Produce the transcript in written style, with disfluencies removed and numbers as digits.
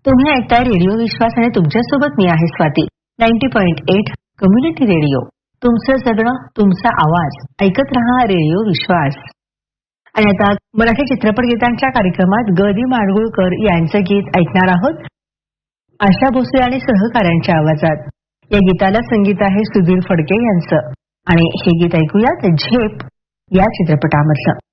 तुम्ही ऐकताय रेडिओ विश्वास आणि तुमच्यासोबत मी आहे स्वाती. 90.8 community radio. तुमचं जगणं, तुमचा आवाज. ऐकत रहा रेडिओ विश्वास. आणि आता मराठी चित्रपट गीतांच्या कार्यक्रमात ग. दी. माडगुळकर यांचं गीत ऐकणार आहोत आशा भोसले आणि सहकाऱ्यांच्या आवाजात. या गीताला संगीत आहे सुधीर फडके यांचं आणि हे गीत ऐकूयात झेप या चित्रपटामधलं.